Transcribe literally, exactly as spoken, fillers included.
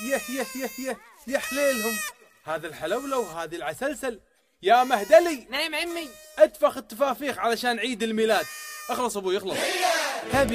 يه يه يه يه يا حليلهم، هذا الحلولة وهذه العسلسل. يا مهدلي. نعم عمي. اتفخ التفافيخ علشان عيد الميلاد. اخلص ابوي اخلص.